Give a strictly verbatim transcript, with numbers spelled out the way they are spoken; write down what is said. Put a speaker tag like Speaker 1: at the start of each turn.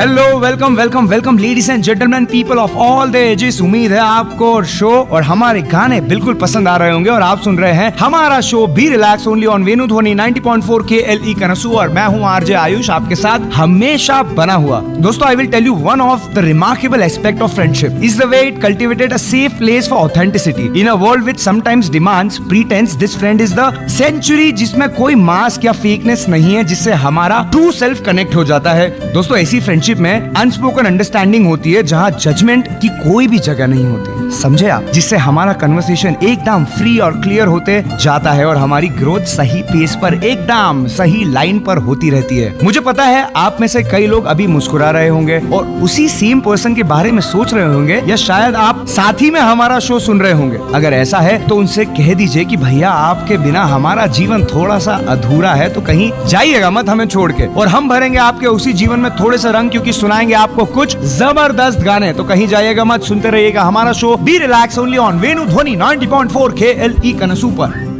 Speaker 1: Hello, welcome welcome welcome ladies and gentleman, people of all the edges. उम्मीद है आपको और शो और हमारे गाने बिल्कुल पसंद आ रहे होंगे और आप सुन रहे हैं हमारा show be relax only on Venu ध्वनि नाइंटी पॉइंट फोर के एल ई कनसू और मैं हूं आरजे आयुष, आपके साथ हमेशा बना हुआ। दोस्तों, I will tell you one of the remarkable aspect of friendship is the way it cultivated a safe place for authenticity in a world which sometimes demands प्रीटेंस। This friend is the century जिसमें कोई mask या fakeness नहीं है, जिससे हमारा true self connect हो जाता है। दोस्तों, ऐसी फ्रेंडशिप में अनस्पोकन अंडरस्टैंडिंग होती है जहाँ जजमेंट की कोई भी जगह नहीं होती, समझे आप? जिससे हमारा कन्वर्सेशन एकदम फ्री और क्लियर होते जाता है और हमारी ग्रोथ सही पेस पर एकदम सही लाइन पर होती रहती है। मुझे पता है आप में से कई लोग अभी मुस्कुरा रहे होंगे और उसी सेम पर्सन के बारे में सोच रहे होंगे, या शायद आप साथ ही में हमारा शो सुन रहे होंगे। अगर ऐसा है तो उनसे कह दीजिए कि भैया आपके बिना हमारा जीवन थोड़ा सा अधूरा है, तो कहीं जाइएगा मत हमें छोड़ के, और हम भरेंगे आपके उसी जीवन में थोड़े से रंग, क्योंकि सुनाएंगे आपको कुछ जबरदस्त गाने। तो कहीं जाइएगा मत, सुनते रहिएगा हमारा show be relax only on Venu ध्वनि नाइंटी पॉइंट फोर के एल ई कनसू पर।